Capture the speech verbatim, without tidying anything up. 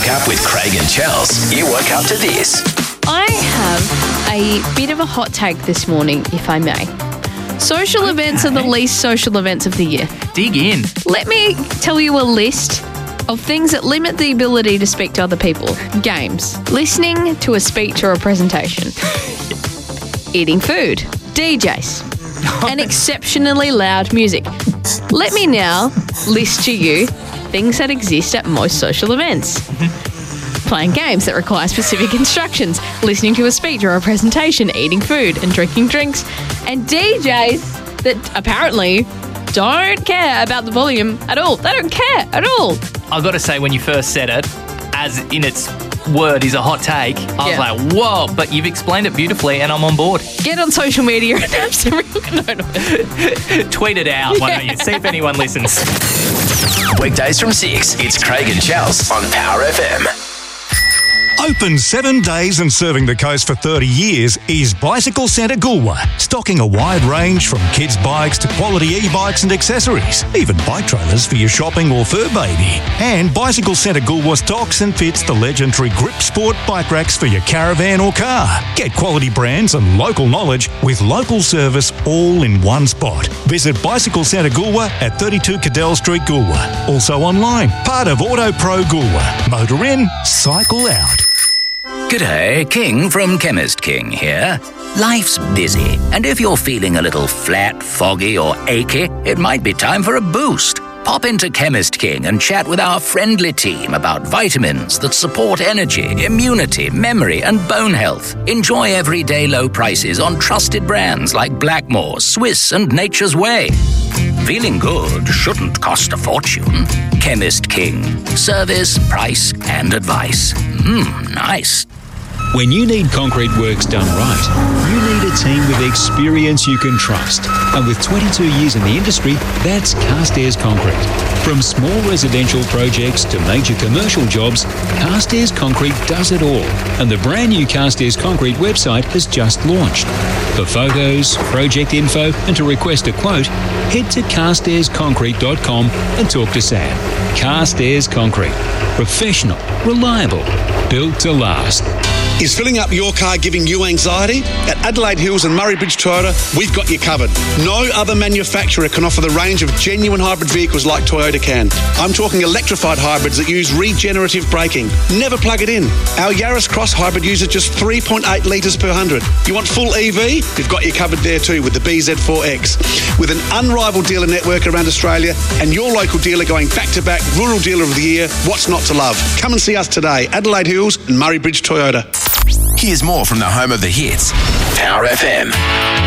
woke up with Craig and Chels, you woke up to this. I have a bit of a hot take this morning, if I may. Social okay. events are the least social events of the year. Dig in. Let me tell you a list of things that limit the ability to speak to other people. Games, listening to a speech or a presentation, eating food, D Js, and exceptionally loud music. Let me now list to you things that exist at most social events. Playing games that require specific instructions, listening to a speech or a presentation, eating food and drinking drinks, and D Js that apparently don't care about the volume at all. They don't care at all. I've got to say, when you first said it, as in its word is a hot take, I Yeah. was like, whoa, but you've explained it beautifully and I'm on board. Get on social media and have some real note of it. Tweet it out, why don't you? See if anyone listens. Weekdays from six, it's Craig and Chels on Power F M. Open seven days and serving the coast for thirty years is Bicycle Centre Goolwa, stocking a wide range from kids' bikes to quality e-bikes and accessories, even bike trailers for your shopping or fur baby. And Bicycle Centre Goolwa stocks and fits the legendary Grip Sport bike racks for your caravan or car. Get quality brands and local knowledge with local service all in one spot. Visit Bicycle Centre Goolwa at thirty-two Cadell Street, Goolwa. Also online, part of Auto Pro Goolwa. Motor in, cycle out. G'day, King from Chemist King here. Life's busy, and if you're feeling a little flat, foggy or achy, it might be time for a boost. Pop into Chemist King and chat with our friendly team about vitamins that support energy, immunity, memory and bone health. Enjoy everyday low prices on trusted brands like Blackmore, Swiss and Nature's Way. Feeling good shouldn't cost a fortune. Chemist King. Service, price and advice. Mmm, nice. When you need concrete works done right, you need a team with experience you can trust. And with twenty-two years in the industry, that's Carstairs Concrete. From small residential projects to major commercial jobs, Carstairs Concrete does it all. And the brand new Carstairs Concrete website has just launched. For photos, project info, and to request a quote, head to carstairs concrete dot com and talk to Sam. Carstairs Concrete. Professional, reliable, built to last. Is filling up your car giving you anxiety? At Adelaide Hills and Murray Bridge Toyota, we've got you covered. No other manufacturer can offer the range of genuine hybrid vehicles like Toyota can. I'm talking electrified hybrids that use regenerative braking. Never plug it in. Our Yaris Cross hybrid uses just three point eight litres per one hundred. You want full E V? We've got you covered there too with the B Z four X. With an unrivaled dealer network around Australia and your local dealer going back-to-back Rural Dealer of the Year, what's not to love? Come and see us today, Adelaide Hills and Murray Bridge Toyota. Here's more from the home of the hits, Power F M.